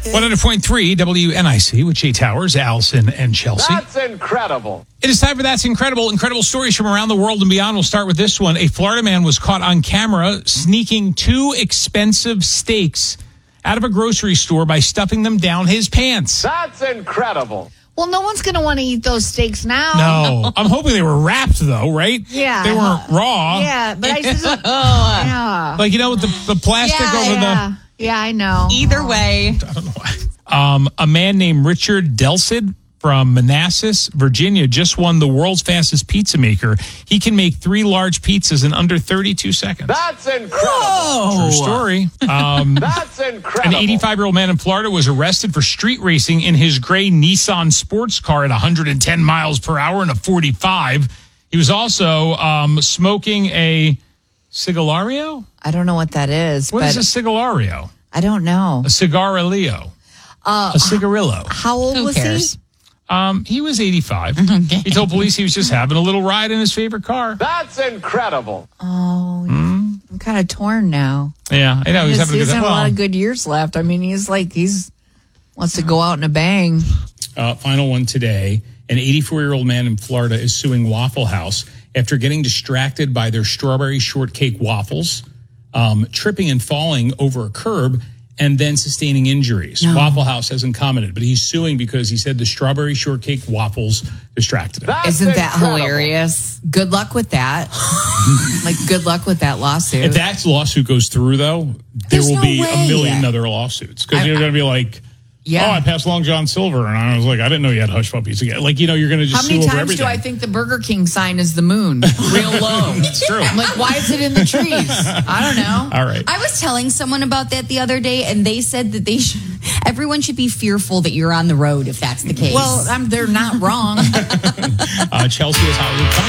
100.3 WNIC with Jay Towers, Allison, and Chelsea. That's incredible. It is time for That's Incredible. Incredible stories from around the world and beyond. We'll start with this one. A Florida man was caught on camera sneaking 2 expensive steaks out of a grocery store by stuffing them down his pants. That's incredible. Well, no one's going to want to eat those steaks now. No. I'm hoping they were wrapped, though, right? Yeah. They weren't raw. Yeah, but I just... yeah. Like, with the plastic over the... Yeah, I know. Either way. I don't know why. A man named Richard Delcid from Manassas, Virginia, just won the world's fastest pizza maker. He can make 3 large pizzas in under 32 seconds. That's incredible. True story. That's incredible. An 85-year-old man in Florida was arrested for street racing in his gray Nissan sports car at 110 miles per hour in a 45. He was also smoking a cigarillo? I don't know what that is. What is a cigarillo? I don't know. A cigarillo. A cigarillo. How old was cares? He was 85. He told police he was just having a little ride in his favorite car. That's incredible. Oh, I'm kind of torn now. Yeah, I know. He's having He a good doesn't have a lot time. of good years left. I mean, he's wants to go out in a bang. Final one today. An 84-year-old man in Florida is suing Waffle House after getting distracted by their strawberry shortcake waffles, tripping and falling over a curb, and then sustaining injuries. No. Waffle House hasn't commented, but he's suing because he said the strawberry shortcake waffles distracted him. Isn't that hilarious? Good luck with that. Good luck with that lawsuit. If that lawsuit goes through, though, there will be a million other lawsuits. Because you're going to be like, I passed Long John Silver, and I was like, I didn't know you had hush puppies again. Like, you're going to just sue over everything. How many times do I think the Burger King sign is the moon? Real low. It's true. I'm like, why is it in the trees? I don't know. All right. I was telling someone about that the other day, and they said that everyone should be fearful that you're on the road if that's the case. Well, they're not wrong. Chelsea is Hollywood.